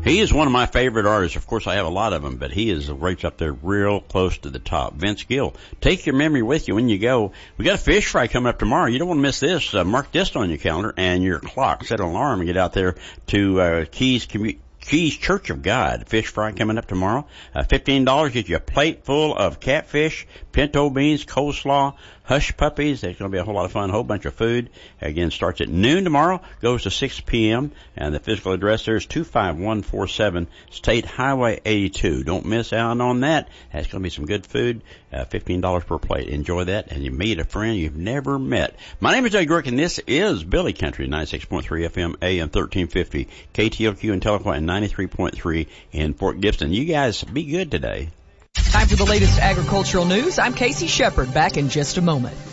He is one of my favorite artists. Of course, I have a lot of them, but he is right up there real close to the top. Vince Gill. Take your memory with you when you go. We got a fish fry coming up tomorrow. You don't want to miss this. Mark this on your calendar and your clock. Set an alarm and get out there to Keys Church of God. Fish fry coming up tomorrow. $15 get you a plate full of catfish, pinto beans, coleslaw, hush puppies. There's going to be a whole lot of fun, a whole bunch of food. Again, starts at noon tomorrow, goes to 6 p.m., and the physical address there is 25147 State Highway 82. Don't miss out on that. That's going to be some good food, $15 per plate. Enjoy that, and you meet a friend you've never met. My name is Doug Grick, and this is Billy Country, 96.3 FM, AM 1350, KTLQ in Tahlequah, and 93.3 in Fort Gibson. You guys be good today. Time for the latest agricultural news. I'm Casey Shepard, back in just a moment.